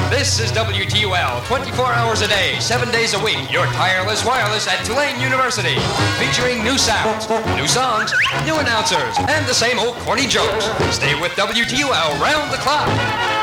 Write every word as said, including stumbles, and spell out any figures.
This is W T U L, twenty-four hours a day, seven days a week, your tireless wireless at Tulane University. Featuring new sounds, new songs, new announcers, and the same old corny jokes. Stay with W T U L round the clock.